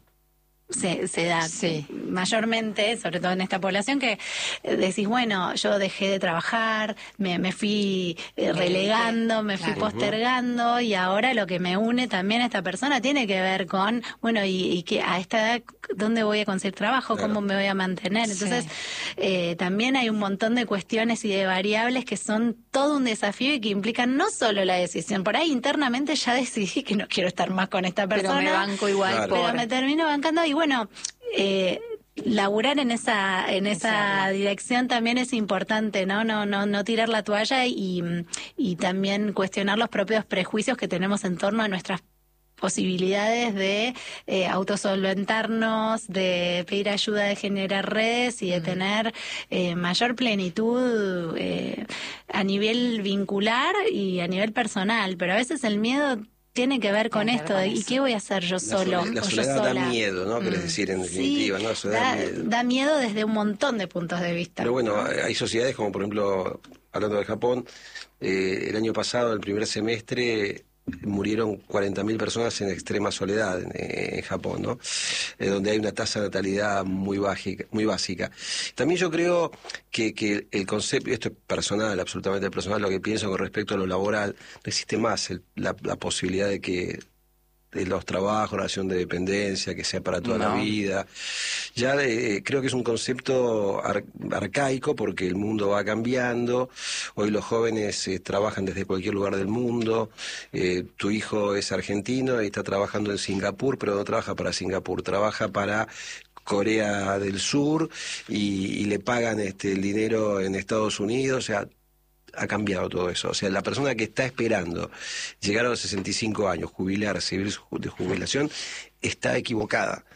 se, se da sí. mayormente, sobre todo en esta población, que decís, bueno, yo dejé de trabajar, me, me fui eh, relegando, me fui claro. postergando, y ahora lo que me une también a esta persona tiene que ver con, bueno, y, y que a esta edad, ¿dónde voy a conseguir trabajo? Claro. ¿Cómo me voy a mantener? Entonces, sí. eh, también hay un montón de cuestiones y de variables que son todo un desafío y que implican no solo la decisión. Por ahí internamente ya decidí que no quiero estar más con esta persona. Pero me banco igual. Claro. Pero por... me termino bancando y bueno, eh, laburar en esa en esa dirección también es importante, ¿no? No no no tirar la toalla y, y también cuestionar los propios prejuicios que tenemos en torno a nuestras posibilidades de eh, autosolventarnos, de pedir ayuda, de generar redes y de mm. tener eh, mayor plenitud eh, a nivel vincular y a nivel personal. Pero a veces el miedo tiene que ver con tiene esto, de, ¿y qué voy a hacer yo solo? La, o soledad yo sola? da miedo, ¿no? Querés decir, en definitiva, sí, ¿no? Soledad da, da miedo. da miedo desde un montón de puntos de vista. Pero bueno, hay sociedades como, por ejemplo, hablando de Japón, eh, el año pasado, el primer semestre, murieron cuarenta mil personas en extrema soledad en, en Japón, ¿no? Eh, donde hay una tasa de natalidad muy básica, muy básica. También yo creo que, que el concepto, y esto es personal, absolutamente personal, lo que pienso con respecto a lo laboral, no existe más el, la, la posibilidad de que de los trabajos, relación de dependencia, que sea para toda no. la vida. Ya eh, creo que es un concepto ar arcaico porque el mundo va cambiando. Hoy los jóvenes eh, trabajan desde cualquier lugar del mundo. Eh, tu hijo es argentino y está trabajando en Singapur, pero no trabaja para Singapur, trabaja para Corea del Sur y, y le pagan este, el dinero en Estados Unidos. O sea, ha cambiado todo eso. O sea, la persona que está esperando llegar a los sesenta y cinco años, jubilarse, vivir de jubilación, está equivocada.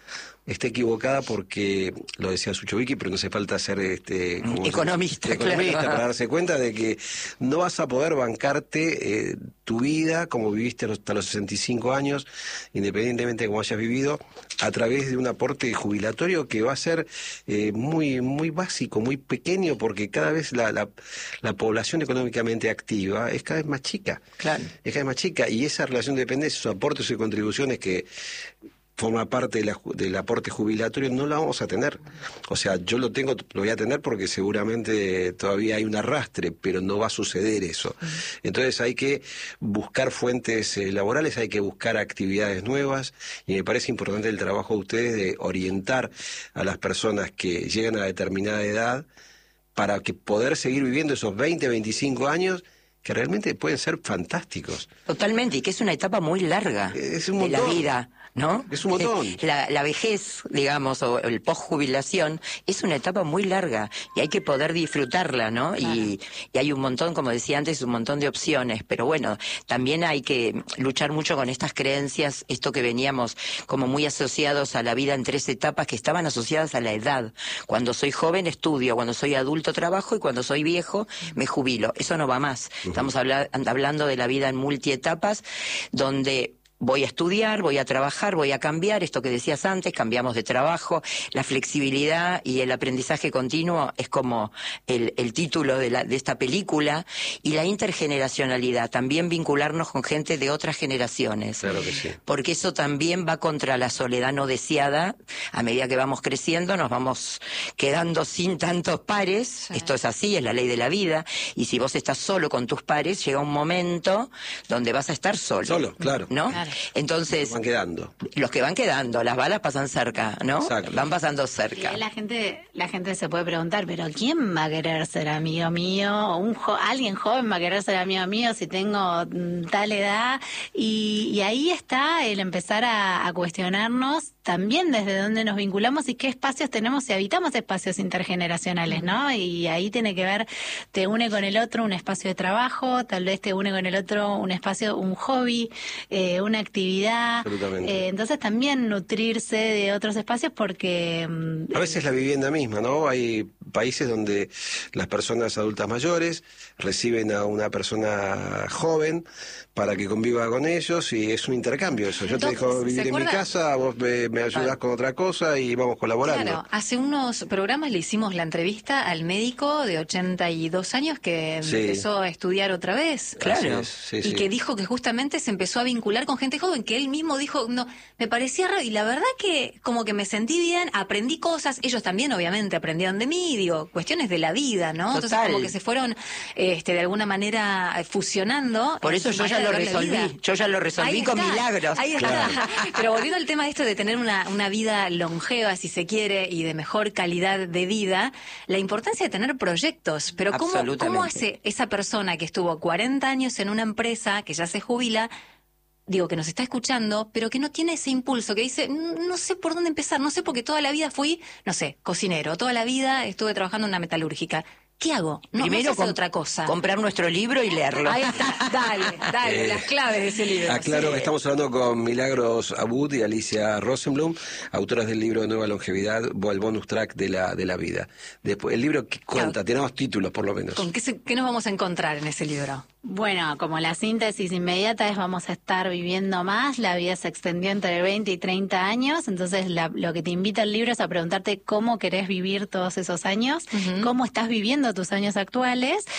está equivocada porque, lo decía Suchovicki, pero no hace falta ser este, como economista, se, economista claro. para darse cuenta de que no vas a poder bancarte eh, tu vida como viviste hasta los sesenta y cinco años, independientemente de cómo hayas vivido, a través de un aporte jubilatorio que va a ser eh, muy muy básico, muy pequeño, porque cada vez la, la, la población económicamente activa es cada vez más chica. Claro. Es cada vez más chica, y esa relación de dependencia, esos aportes y contribuciones que forma parte de la, del aporte jubilatorio, no la vamos a tener. O sea, yo lo tengo, lo voy a tener porque seguramente todavía hay un arrastre, pero no va a suceder eso. Entonces hay que buscar fuentes eh, laborales, hay que buscar actividades nuevas, y me parece importante el trabajo de ustedes de orientar a las personas que llegan a determinada edad para que poder seguir viviendo esos veinte, veinticinco años que realmente pueden ser fantásticos. Totalmente, y que es una etapa muy larga es un de la montón. vida, ¿no? Es un montón. La, la vejez, digamos, o el post-jubilación, es una etapa muy larga y hay que poder disfrutarla, ¿no? Claro. Y, y hay un montón, como decía antes, un montón de opciones, pero bueno, también hay que luchar mucho con estas creencias, esto que veníamos como muy asociados a la vida en tres etapas que estaban asociadas a la edad. Cuando soy joven estudio, cuando soy adulto trabajo y cuando soy viejo me jubilo. Eso no va más. Estamos habla- hablando de la vida en multietapas, donde voy a estudiar, voy a trabajar, voy a cambiar, esto que decías antes, cambiamos de trabajo, la flexibilidad y el aprendizaje continuo es como el, el título de, la, de esta película, y la intergeneracionalidad, también vincularnos con gente de otras generaciones. Claro que sí. Porque eso también va contra la soledad no deseada. A medida que vamos creciendo nos vamos quedando sin tantos pares, sí. Esto es así, es la ley de la vida, y si vos estás solo con tus pares, llega un momento donde vas a estar solo. Solo, claro. ¿No? Claro. Entonces, van quedando. Los que van quedando, las balas pasan cerca, ¿no? Exacto. Van pasando Y cerca. ahí la gente, la gente se puede preguntar, pero ¿quién va a querer ser amigo mío? Un jo- alguien joven va a querer ser amigo mío si tengo mm, tal edad. Y, y ahí está el empezar a, a cuestionarnos también desde dónde nos vinculamos y qué espacios tenemos si habitamos espacios intergeneracionales, ¿no? Y ahí tiene que ver, te une con el otro un espacio de trabajo, tal vez te une con el otro un espacio, un hobby, eh, una actividad. Absolutamente. Eh, entonces también nutrirse de otros espacios porque... mm, A veces la vivienda misma, ¿no? Hay países donde las personas adultas mayores reciben a una persona joven para que conviva con ellos, y es un intercambio eso. Yo te Entonces, dejo ¿se vivir en mi acuerda? casa, vos me, me ayudás Claro. con otra cosa y vamos colaborando. Claro, hace unos programas le hicimos la entrevista al médico de ochenta y dos años que Sí. empezó a estudiar otra vez. Así es, sí, y sí. que dijo que justamente se empezó a vincular con gente joven, que él mismo dijo, no, me parecía raro, y la verdad que como que me sentí bien, aprendí cosas, ellos también obviamente aprendieron de mí, digo, cuestiones de la vida, ¿no? Entonces Total. como que se fueron este, de alguna manera eh, fusionando. Por en eso su yo ya manera lo de ver la vida. resolví. Yo ya lo resolví Ahí con está, milagros. Ahí está. Pero volviendo al tema de esto de tener una, una vida longeva, si se quiere, y de mejor calidad de vida, la importancia de tener proyectos. Pero ¿cómo, Absolutamente. ¿cómo hace esa persona que estuvo cuarenta años en una empresa, que ya se jubila, digo, que nos está escuchando, pero que no tiene ese impulso, que dice, "Mm, no sé por dónde empezar, no sé porque toda la vida fui, no sé, cocinero, toda la vida estuve trabajando en una metalúrgica. ¿Qué hago? No, Primero no sé hacer com- otra cosa. comprar nuestro libro y leerlo. Ahí está, dale, dale, Eh, las claves de ese libro. Aclaro Sí. que estamos hablando con Milagros Abud y Alicia Rosenblum, autoras del libro Nueva Longevidad, o el bonus track de la, de la vida. Después, el libro que cuenta, tenemos títulos por lo menos. ¿Con qué, se- qué nos vamos a encontrar en ese libro? Bueno, como la síntesis inmediata es vamos a estar viviendo más, la vida se extendió entre veinte y treinta años, entonces la- lo que te invita el libro es a preguntarte cómo querés vivir todos esos años, cómo estás viviendo tus años actuales,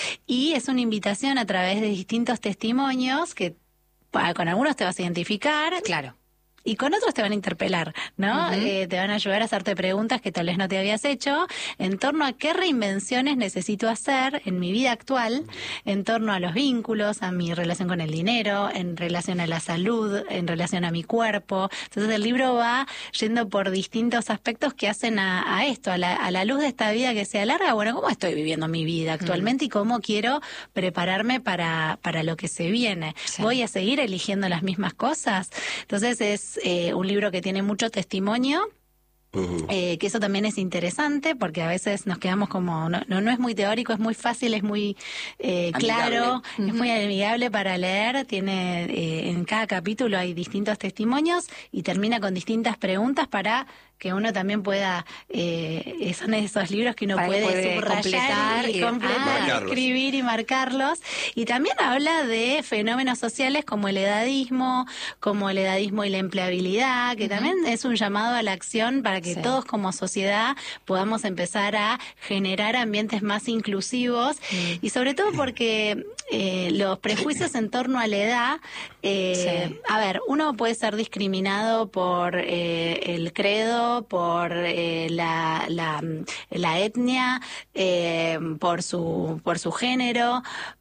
y es una invitación a través de distintos testimonios que pa- con algunos te vas a identificar. Claro. Y con otros te van a interpelar, ¿no? Ujú. Eh, te van a ayudar a hacerte preguntas que tal vez no te habías hecho en torno a qué reinvenciones necesito hacer en mi vida actual, en torno a los vínculos, a mi relación con el dinero, en relación a la salud, en relación a mi cuerpo. Entonces el libro va yendo por distintos aspectos que hacen a, a esto, a la, a la luz de esta vida que se alarga. Bueno, ¿cómo estoy viviendo mi vida actualmente y cómo quiero prepararme para, para lo que se viene? ¿Voy a seguir eligiendo las mismas cosas? Entonces es eh, un libro que tiene mucho testimonio Uh-huh. Eh, que eso también es interesante porque a veces nos quedamos como, no, no, no es muy teórico, es muy fácil, es muy eh, claro, uh-huh. es muy amigable para leer, tiene eh, en cada capítulo hay distintos testimonios y termina con distintas preguntas para que uno también pueda, eh, son esos libros que uno puede, puede subrayar y, y completar, ah, escribir y marcarlos. Y también habla de fenómenos sociales como el edadismo, como el edadismo y la empleabilidad, que uh-huh. también es un llamado a la acción para que sí. todos como sociedad podamos empezar a generar ambientes más inclusivos uh-huh. y sobre todo porque eh, los prejuicios en torno a la edad, eh, sí. a ver, uno puede ser discriminado por eh, el credo, por eh, la, la, la etnia, eh, por su, por su género.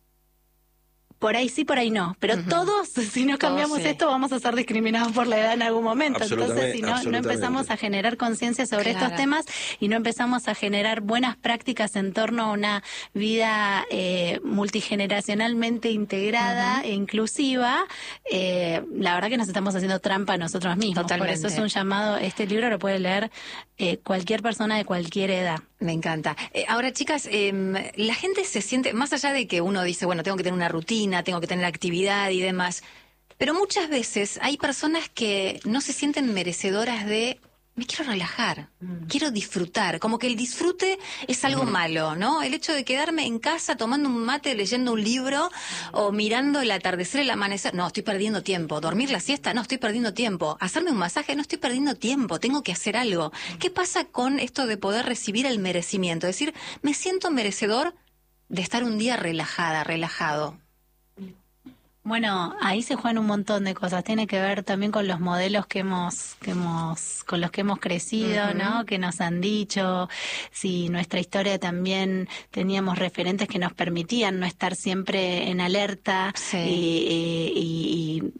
Por ahí sí, por ahí no. Pero uh-huh. todos, si no cambiamos todos, sí. esto, vamos a ser discriminados por la edad en algún momento. Entonces, si no, no empezamos a generar conciencia sobre claro. estos temas y no empezamos a generar buenas prácticas en torno a una vida eh, multigeneracionalmente integrada uh-huh. e inclusiva, eh, la verdad que nos estamos haciendo trampa a nosotros mismos. Totalmente. Por eso es un llamado, este libro lo puede leer eh, cualquier persona de cualquier edad. Me encanta. Eh, ahora, chicas, eh, la gente se siente, más allá de que uno dice, bueno, tengo que tener una rutina, tengo que tener actividad y demás, pero muchas veces hay personas que no se sienten merecedoras de, me quiero relajar, mm. quiero disfrutar, como que el disfrute es algo mm. malo, ¿no? El hecho de quedarme en casa tomando un mate, leyendo un libro mm. o mirando el atardecer, el amanecer, no, estoy perdiendo tiempo. Dormir la siesta, no, estoy perdiendo tiempo. Hacerme un masaje, no estoy perdiendo tiempo, tengo que hacer algo. Mm. ¿Qué pasa con esto de poder recibir el merecimiento? Es decir, me siento merecedor de estar un día relajada, relajado. Bueno, ahí se juegan un montón de cosas. Tiene que ver también con los modelos que hemos, que hemos, con los que hemos crecido, uh-huh. ¿no? Que nos han dicho. Si nuestra historia también teníamos referentes que nos permitían no estar siempre en alerta sí. y, y, y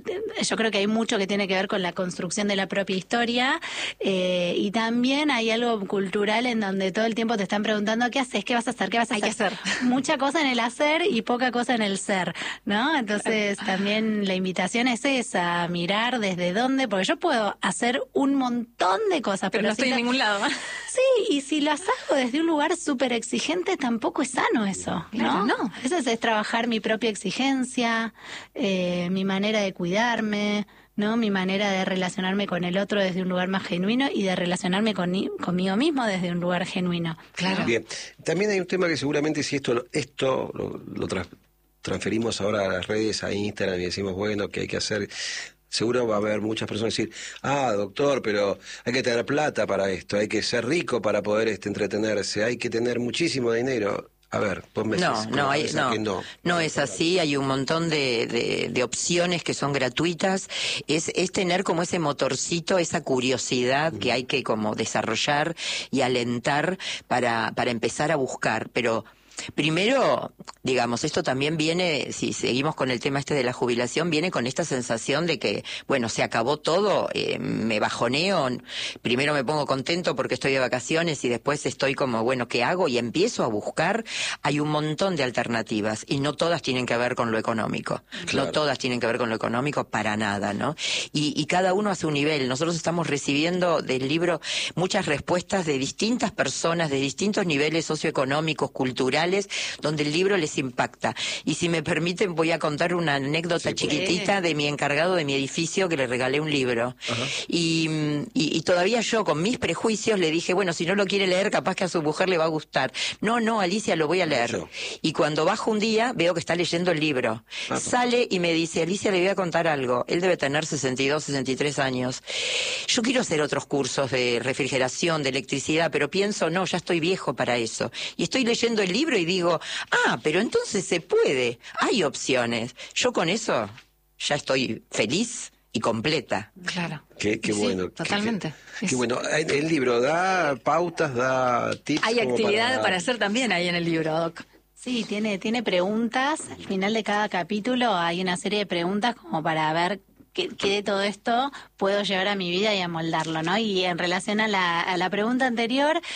yo creo que hay mucho que tiene que ver con la construcción de la propia historia eh, y también hay algo cultural en donde todo el tiempo te están preguntando ¿qué haces? ¿Qué vas a hacer? ¿Qué vas a hay hacer? Que hacer? Mucha cosa en el hacer y poca cosa en el ser, ¿no? Entonces también la invitación es esa, mirar desde dónde, porque yo puedo hacer un montón de cosas, pero, pero no si estoy lo, en ningún lado. Sí, y si las hago desde un lugar súper exigente, tampoco es sano eso, ¿no? Claro, no. Eso es, es trabajar mi propia exigencia, eh, mi manera de cuidarme, ¿no? Mi manera de relacionarme con el otro desde un lugar más genuino y de relacionarme con, conmigo mismo desde un lugar genuino. Claro. Bien. También hay un tema que seguramente si esto, esto lo, lo tra- transferimos ahora a las redes, a Instagram y decimos, bueno, ¿qué hay que hacer? Seguro va a haber muchas personas decir, ah, doctor, pero hay que tener plata para esto, hay que ser rico para poder este, entretenerse, hay que tener muchísimo dinero. A ver, ponme no, no, hay, no, no, no es así, hay un montón de, de, de opciones que son gratuitas, es, es tener como ese motorcito, esa curiosidad mm. que hay que como desarrollar y alentar para, para empezar a buscar, pero... Primero, digamos, esto también viene, si seguimos con el tema este de la jubilación, viene con esta sensación de que, bueno, se acabó todo, eh, me bajoneo, primero me pongo contento porque estoy de vacaciones y después estoy como, bueno, ¿qué hago? Y empiezo a buscar, hay un montón de alternativas y no todas tienen que ver con lo económico, claro. no todas tienen que ver con lo económico para nada, ¿no? Y, y cada uno a su nivel, nosotros estamos recibiendo del libro muchas respuestas de distintas personas, de distintos niveles socioeconómicos, culturales, donde el libro les impacta. Y si me permiten voy a contar una anécdota sí, chiquitita de mi encargado de mi edificio que le regalé un libro. Y, y, y todavía yo con mis prejuicios le dije, bueno, si no lo quiere leer capaz que a su mujer le va a gustar. No, no, Alicia, lo voy a leer. No, y cuando bajo un día veo que está leyendo el libro. Ajá. Sale y me dice, Alicia, le voy a contar algo. Él debe tener sesenta y dos, sesenta y tres años. Yo quiero hacer otros cursos de refrigeración, de electricidad, pero pienso, no, ya estoy viejo para eso. Y estoy leyendo el libro y digo, ah, pero entonces se puede, hay opciones. Yo con eso ya estoy feliz y completa. Claro. Qué, qué sí, bueno. Totalmente. Qué, qué bueno. El libro da pautas, da tips. Hay actividad para... para hacer también ahí en el libro, Doc. Sí, tiene, tiene preguntas. Al final de cada capítulo hay una serie de preguntas como para ver qué, qué de todo esto puedo llevar a mi vida y amoldarlo, ¿no? Y en relación a la, a la pregunta anterior,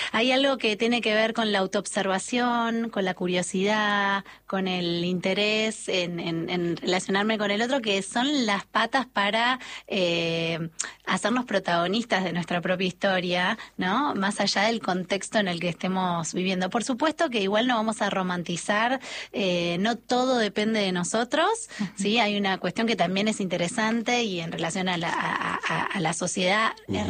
hay algo que tiene que ver con la autoobservación, con la curiosidad, con el interés en, en, en relacionarme con el otro, que son las patas para eh, hacernos protagonistas de nuestra propia historia, ¿no? Más allá del contexto en el que estemos viviendo. Por supuesto que igual no vamos a romantizar, eh, no todo depende de nosotros, uh-huh. ¿sí? Hay una cuestión que también es interesante y en relación a la, a, a, a la sociedad, uh-huh.